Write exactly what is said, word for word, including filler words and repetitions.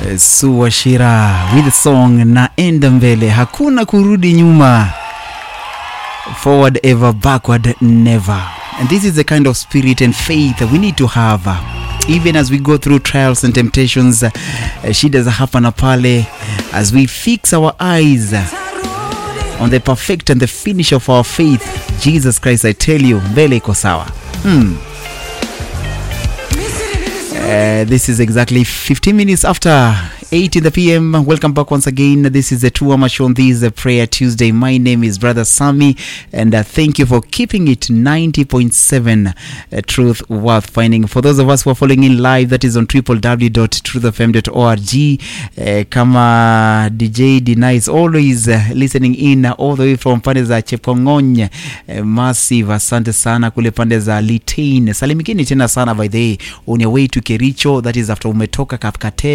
Suwashira with the song Naenda Mbele, hakuna kurudi nyuma. Forward ever, backward never. And this is the kind of spirit and faith we need to have, uh, even as we go through trials and temptations. uh, Shida za hapa na pale, as we fix our eyes uh, on the perfect and the finish of our faith, Jesus Christ. I tell you, mbele iko sawa. Hmm. Uh, this is exactly fifteen minutes after eight in the p m. Welcome back once again. This is the Tuama Show on this uh, Prayer Tuesday. My name is Brother Sammy, and uh, thank you for keeping it ninety point seven uh, Truth Worth Finding. For those of us who are following in live, that is on w w w dot truth f m dot org. Uh, kama D J Dina is always uh, listening in uh, all the way from pande za Chepkong'ony. Uh, massive asante sana kule pande za Litein. Salimikini tena sana by the way on your way to Kericho, that is after umetoka Kapkate.